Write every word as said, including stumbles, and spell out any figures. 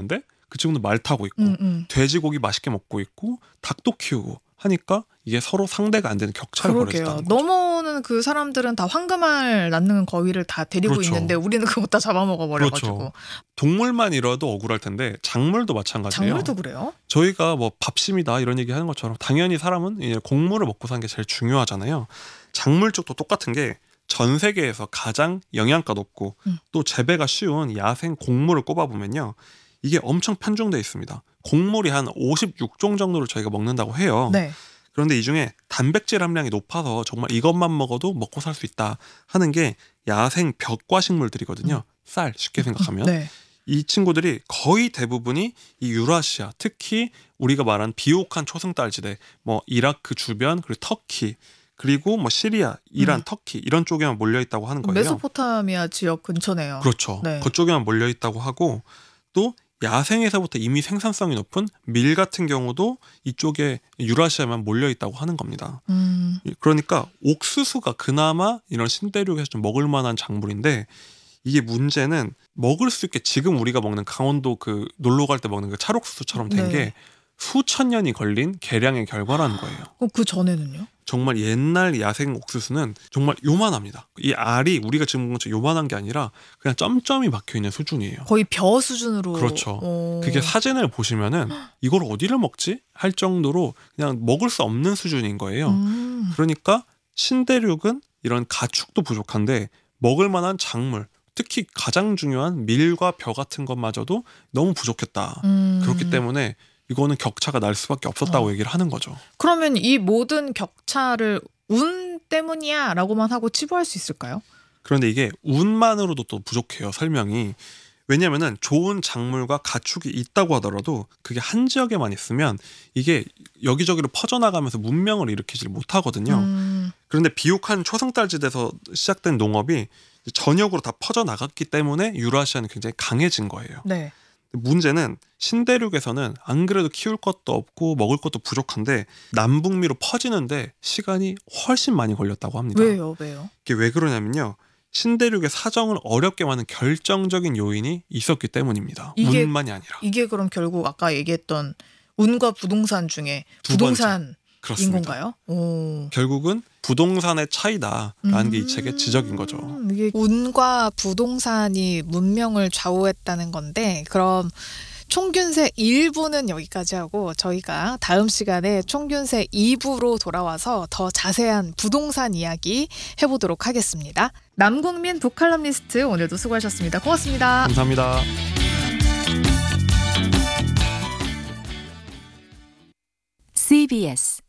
있는데 그 친구는 말 타고 있고 음, 음. 돼지고기 맛있게 먹고 있고 닭도 키우고 하니까 이게 서로 상대가 안 되는 격차를 그러게요. 벌여진다는 거죠. 넘어오는 그 사람들은 다 황금알 낳는 거위를 다 데리고 그렇죠. 있는데 우리는 그거 다 잡아먹어 버려가지고. 그렇죠. 동물만 이뤄도 억울할 텐데 작물도 마찬가지예요. 작물도 그래요? 저희가 뭐 밥심이다 이런 얘기 하는 것처럼 당연히 사람은 이제 곡물을 먹고 사는 게 제일 중요하잖아요. 작물 쪽도 똑같은 게 전 세계에서 가장 영양가 높고 음. 또 재배가 쉬운 야생 곡물을 꼽아보면요. 이게 엄청 편중돼 있습니다. 곡물이 한 오십육 종 정도를 저희가 먹는다고 해요. 네. 그런데 이 중에 단백질 함량이 높아서 정말 이것만 먹어도 먹고 살 수 있다 하는 게 야생 벽과 식물들이거든요. 음. 쌀 쉽게 생각하면. 네. 이 친구들이 거의 대부분이 이 유라시아, 특히 우리가 말한 비옥한 초승달지대, 뭐 이라크 주변, 그리고 터키, 그리고 뭐 시리아, 이란, 음. 터키 이런 쪽에만 몰려 있다고 하는 거예요. 메소포타미아 지역 근처네요. 그렇죠. 네. 그쪽에만 몰려 있다고 하고 또 야생에서부터 이미 생산성이 높은 밀 같은 경우도 이쪽에 유라시아에만 몰려 있다고 하는 겁니다. 음. 그러니까 옥수수가 그나마 이런 신대륙에서 좀 먹을 만한 작물인데 이게 문제는 먹을 수 있게 지금 우리가 먹는 강원도 그 놀러 갈 때 먹는 그 찰옥수수처럼 된 게 네. 수천 년이 걸린 개량의 결과라는 거예요. 어, 그 전에는요? 정말 옛날 야생 옥수수는 정말 요만합니다. 이 알이 우리가 지금 본 것처럼 요만한 게 아니라 그냥 점점이 박혀 있는 수준이에요. 거의 벼 수준으로. 그렇죠. 어. 그게 사진을 보시면은 이걸 어디를 먹지? 할 정도로 그냥 먹을 수 없는 수준인 거예요. 음. 그러니까 신대륙은 이런 가축도 부족한데 먹을 만한 작물, 특히 가장 중요한 밀과 벼 같은 것마저도 너무 부족했다. 음. 그렇기 때문에 이거는 격차가 날 수밖에 없었다고 어. 얘기를 하는 거죠. 그러면 이 모든 격차를 운 때문이야 라고만 하고 치부할 수 있을까요? 그런데 이게 운만으로도 또 부족해요. 설명이. 왜냐면은 좋은 작물과 가축이 있다고 하더라도 그게 한 지역에만 있으면 이게 여기저기로 퍼져나가면서 문명을 일으키질 못하거든요. 음. 그런데 비옥한 초승달지대에서 시작된 농업이 전역으로 다 퍼져나갔기 때문에 유라시아는 굉장히 강해진 거예요. 네. 문제는 신대륙에서는 안 그래도 키울 것도 없고 먹을 것도 부족한데 남북미로 퍼지는데 시간이 훨씬 많이 걸렸다고 합니다. 왜요? 왜요? 이게 왜 그러냐면요. 신대륙의 사정을 어렵게 만든 결정적인 요인이 있었기 때문입니다. 이게- 운만이 아니라. 이게 그럼 결국 아까 얘기했던 운과 부동산 중에 두 부동산인 그렇습니다. 건가요? 오. 결국은 부동산의 차이다라는 게 이 책의 지적인 거죠. 음, 이게 운과 부동산이 문명을 좌우했다는 건데 그럼 총균세 일 부는 여기까지 하고 저희가 다음 시간에 총균세 이 부로 돌아와서 더 자세한 부동산 이야기 해보도록 하겠습니다. 남국민 북칼럼니스트 오늘도 수고하셨습니다. 고맙습니다. 감사합니다. 씨비에스